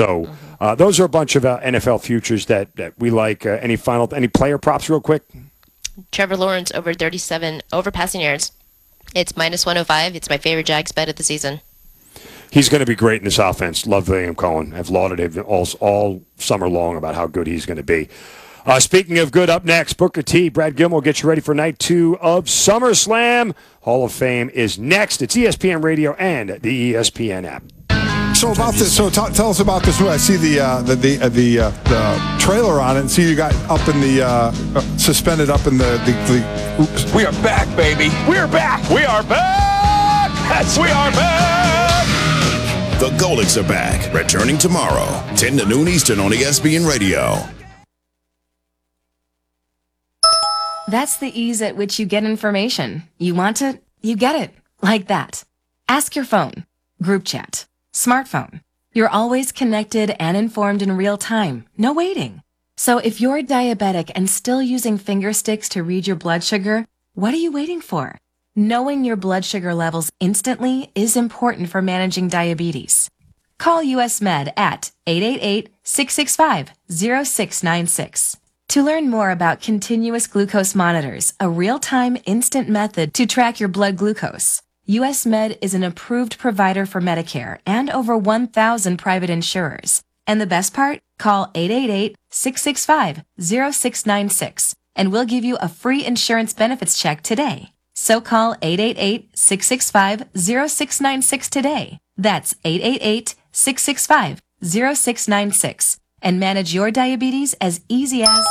So those are a bunch of NFL futures that we like. Any player props real quick? Trevor Lawrence over 37 over passing yards. It's minus 105. It's my favorite Jags bet of the season. He's going to be great in this offense. Love Liam Cohen. I've lauded him all summer long about how good he's going to be. Speaking of good, up next, Booker T, Brad Gilmore will get you ready for night 2 of SummerSlam. Hall of Fame is next. It's ESPN Radio and the ESPN app. So about this, tell us about this movie. I see the trailer on it, and see you got up in the suspended up in the. Oops. We are back, baby. We're back. We are back. Yes, we are back. The Golics are back, returning tomorrow, 10 to noon Eastern on ESPN Radio. That's the ease at which you get information. You want it, you get it. Like that. Ask your phone. Group chat. Smartphone. You're always connected and informed in real time. No waiting. So if you're diabetic and still using finger sticks to read your blood sugar, what are you waiting for? Knowing your blood sugar levels instantly is important for managing diabetes. Call US Med at 888-665-0696. To learn more about continuous glucose monitors, a real-time instant method to track your blood glucose, US Med is an approved provider for Medicare and over 1,000 private insurers. And the best part? Call 888-665-0696 and we'll give you a free insurance benefits check today. So call 888-665-0696 today. That's 888-665-0696 and manage your diabetes as easy as...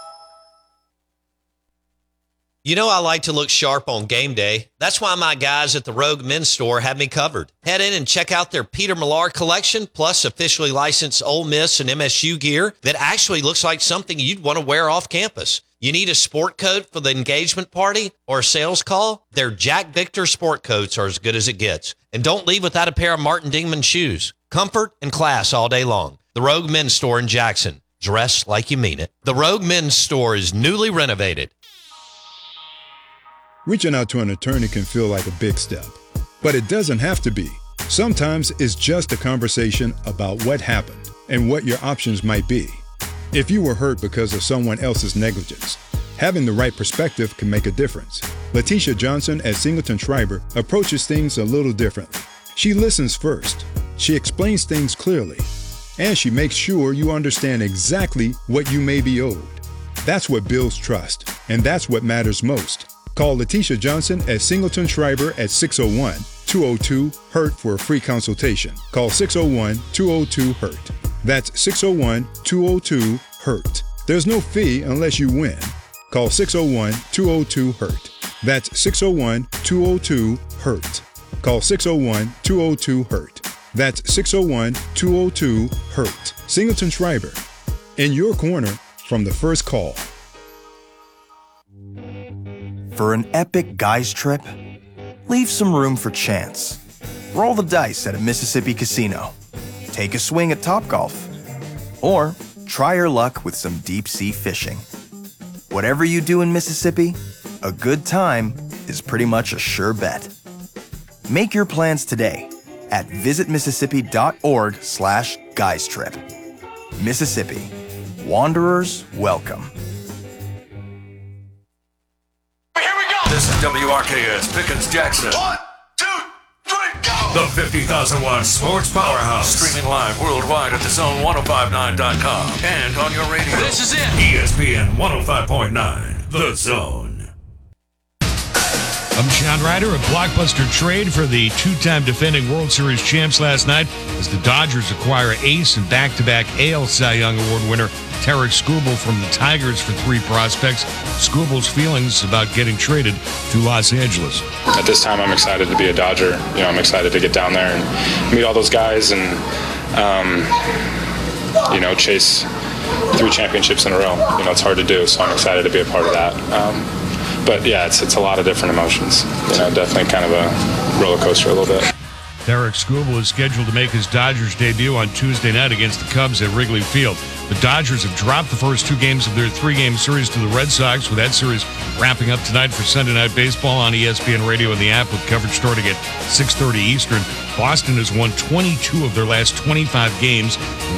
You know I like to look sharp on game day. That's why my guys at the Rogue Men's Store have me covered. Head in and check out their Peter Millar collection, plus officially licensed Ole Miss and MSU gear that actually looks like something you'd want to wear off campus. You need a sport coat for the engagement party or a sales call? Their Jack Victor sport coats are as good as it gets. And don't leave without a pair of Martin Dingman shoes. Comfort and class all day long. The Rogue Men's Store in Jackson. Dress like you mean it. The Rogue Men's Store is newly renovated. Reaching out to an attorney can feel like a big step, but it doesn't have to be. Sometimes it's just a conversation about what happened and what your options might be. If you were hurt because of someone else's negligence, having the right perspective can make a difference. Letitia Johnson at Singleton Schreiber approaches things a little differently. She listens first, she explains things clearly, and she makes sure you understand exactly what you may be owed. That's what builds trust, and that's what matters most. Call Letitia Johnson at Singleton Schreiber at 601-202-HURT for a free consultation. Call 601-202-HURT. That's 601-202-HURT. There's no fee unless you win. Call 601-202-HURT. That's 601-202-HURT. Call 601-202-HURT. That's 601-202-HURT. Singleton Schreiber. In your corner from the first call. For an epic guys trip, leave some room for chance. Roll the dice at a Mississippi casino. Take a swing at Topgolf. Or try your luck with some deep-sea fishing. Whatever you do in Mississippi, a good time is pretty much a sure bet. Make your plans today at visitmississippi.org/guystrip. Mississippi. Wanderers welcome. This is WRKS Pickens Jackson. 1, 2, 3, go! The 50,000-watt sports powerhouse. Streaming live worldwide at thezone1059.com and on your radio. This is it. ESPN 105.9, The Zone. I'm Sean Ryder of Blockbuster Trade for the two-time defending World Series champs last night as the Dodgers acquire ace and back-to-back AL Cy Young Award winner Tarik Skubal from the Tigers for 3 prospects. Skubal's feelings about getting traded to Los Angeles. At this time, I'm excited to be a Dodger. I'm excited to get down there and meet all those guys and, chase 3 championships in a row. It's hard to do, so I'm excited to be a part of that. But yeah, it's a lot of different emotions. Definitely kind of a roller coaster a little bit. Tarik Skubal is scheduled to make his Dodgers debut on Tuesday night against the Cubs at Wrigley Field. The Dodgers have dropped the first 2 games of their 3-game series to the Red Sox, with that series wrapping up tonight for Sunday Night Baseball on ESPN Radio and the app, with coverage starting at 6:30 Eastern. Boston has won 22 of their last 25 games.